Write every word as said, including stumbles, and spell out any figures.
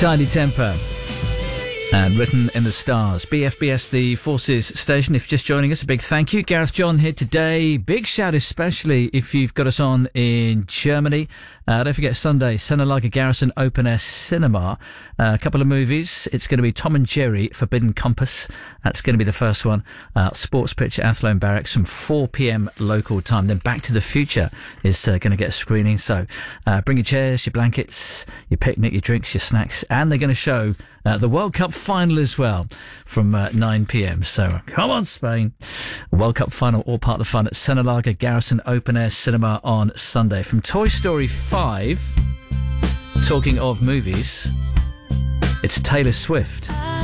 Tidy Temper. And Written in the Stars. B F B S, the Forces station. If you're just joining us, a big thank you. Gareth John here today. Big shout especially if you've got us on in Germany. Uh, don't forget Sunday, Senelager Garrison Open Air Cinema. Uh, a couple of movies. It's going to be Tom and Jerry, Forbidden Compass. That's going to be the first one. Uh, Sports Pitch at Athlone Barracks from four p.m. local time. Then Back to the Future is uh, going to get a screening. So uh, bring your chairs, your blankets, your picnic, your drinks, your snacks. And they're going to show Uh, the World Cup final as well from uh, nine p.m. So come on, Spain. World Cup final, all part of the fun at Senelager Garrison Open Air Cinema on Sunday. From Toy Story five, talking of movies, it's Taylor Swift.